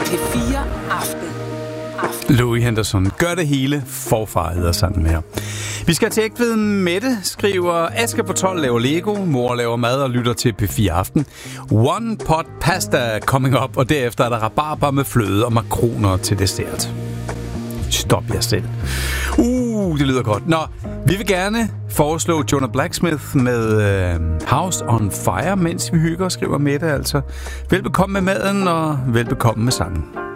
P4 Aften. Louis Henderson gør det hele forfra, hedder sangen her. Vi skal til Ægtved. Mette skriver: Aske på 12 laver Lego, mor laver mad og lytter til P4 Aften. One pot pasta coming up, og derefter er der rabarber med fløde og makroner til dessert. Stop jer selv. Det lyder godt. Nå, vi vil gerne foreslå Jonah Blacksmith med House on Fire, mens vi hygger, skriver Mette altså. Velbekomme med maden og velbekomme med sangen.